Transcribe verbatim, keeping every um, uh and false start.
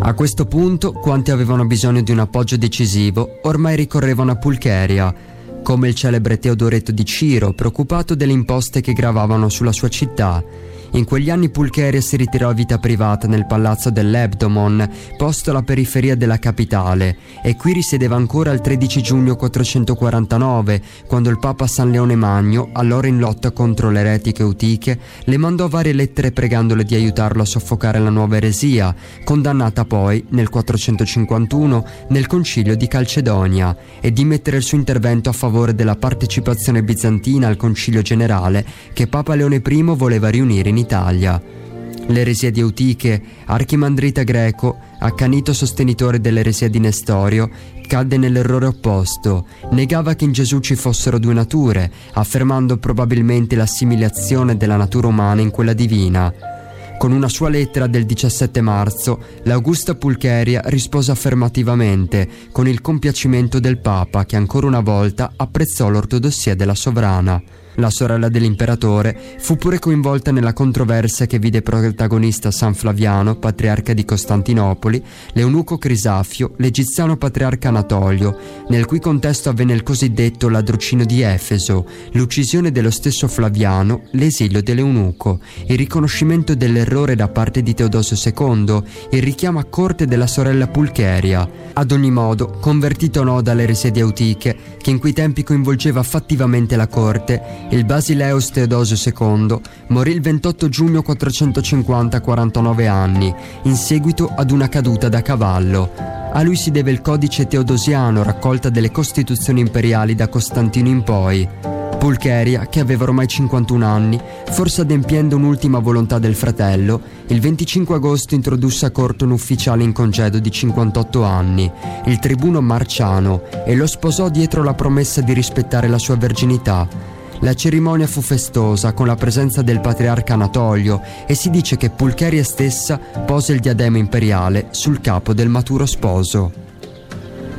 A questo punto, quanti avevano bisogno di un appoggio decisivo, ormai ricorrevano a Pulcheria, come il celebre Teodoreto di Ciro, preoccupato delle imposte che gravavano sulla sua città. In quegli anni Pulcheria si ritirò a vita privata nel palazzo dell'Ebdomon, posto alla periferia della capitale, e qui risiedeva ancora il tredici giugno quattrocentoquarantanove, quando il Papa San Leone Magno, allora in lotta contro le eretiche eutiche, le mandò varie lettere pregandole di aiutarlo a soffocare la nuova eresia, condannata poi, nel quattrocentocinquantuno, nel concilio di Calcedonia, e di mettere il suo intervento a favore della partecipazione bizantina al concilio generale che Papa Leone I voleva riunire in Italia. L'eresia di Eutiche, archimandrita greco, accanito sostenitore dell'eresia di Nestorio, cadde nell'errore opposto, negava che in Gesù ci fossero due nature, affermando probabilmente l'assimilazione della natura umana in quella divina. Con una sua lettera del diciassette marzo, l'Augusta Pulcheria rispose affermativamente, con il compiacimento del Papa, che ancora una volta apprezzò l'ortodossia della sovrana. La sorella dell'imperatore fu pure coinvolta nella controversia che vide protagonista San Flaviano, patriarca di Costantinopoli, l'eunuco Crisafio, l'egiziano patriarca Anatolio, nel cui contesto avvenne il cosiddetto ladrocinio di Efeso, l'uccisione dello stesso Flaviano, l'esilio dell'eunuco, il riconoscimento dell'errore da parte di Teodosio secondo, il richiamo a corte della sorella Pulcheria. Ad ogni modo, convertito o no dall'eresia di Eutiche, che in quei tempi coinvolgeva fattivamente la corte, il Basileus Teodosio secondo morì il ventotto giugno quattrocentocinquanta a quarantanove anni, in seguito ad una caduta da cavallo. A lui si deve il codice teodosiano, raccolta delle costituzioni imperiali da Costantino in poi. Pulcheria, che aveva ormai cinquantuno anni, forse adempiendo un'ultima volontà del fratello, il venticinque agosto introdusse a corte un ufficiale in congedo di cinquantotto anni, il tribuno Marciano, e lo sposò dietro la promessa di rispettare la sua verginità. La cerimonia fu festosa, con la presenza del patriarca Anatolio, e si dice che Pulcheria stessa pose il diadema imperiale sul capo del maturo sposo.